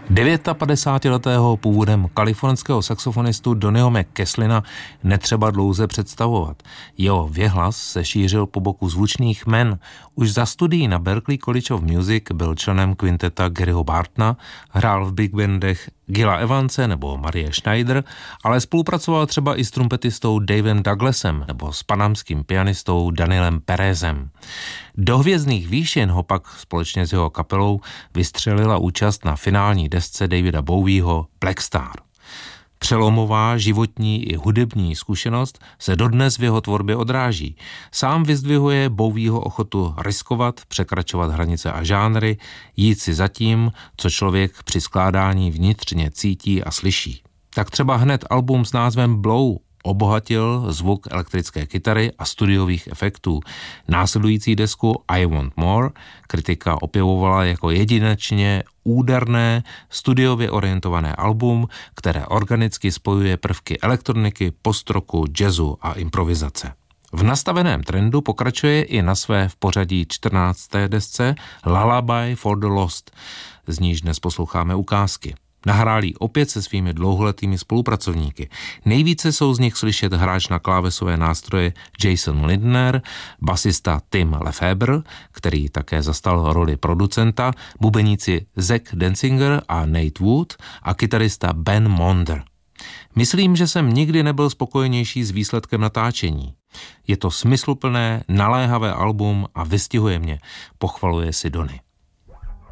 59letého původem kalifornského saxofonistu Donnyho McCaslina netřeba dlouze představovat. Jeho věhlas se šířil po boku zvučných jmen. Už za studií na Berklee College of Music byl členem kvinteta Garyho Bartona, hrál v big bandech Gilla Evanse nebo Marie Schneider, ale spolupracoval třeba i s trumpetistou Davem Douglasem nebo s panamským pianistou Danielem Perezem. Do hvězdných výšin ho pak společně s jeho kapelou vystřelila účast na finální desce Davida Bowieho Black Star. Přelomová životní i hudební zkušenost se dodnes v jeho tvorbě odráží. Sám vyzdvihuje Bowieho ochotu riskovat, překračovat hranice a žánry, jít si za tím, co člověk při skládání vnitřně cítí a slyší. Tak třeba hned album s názvem Blow obohatil zvuk elektrické kytary a studiových efektů. Následující desku I Want More kritika opěvovala jako jedinečně úderné, studiově orientované album, které organicky spojuje prvky elektroniky, post-rocku, jazzu a improvizace. V nastaveném trendu pokračuje i na své v pořadí 14. desce Lullaby for the Lost, z níž dnes posloucháme ukázky. Nahrál ji opět se svými dlouholetými spolupracovníky. Nejvíce jsou z nich slyšet hráč na klávesové nástroje Jason Lindner, basista Tim Lefebvre, který také zastal roli producenta, bubeníci Zach Denzinger a Nate Wood a kytarista Ben Monder. Myslím, že jsem nikdy nebyl spokojenější s výsledkem natáčení. Je to smysluplné, naléhavé album a vystihuje mě, pochvaluje si Donny.